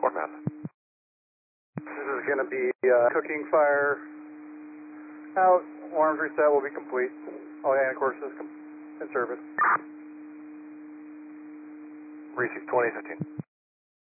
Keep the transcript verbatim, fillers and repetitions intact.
Fort Mass. This is going to be uh, cooking fire. Out, arms reset will be complete. All anti-courses in service. Receive twenty fifteen.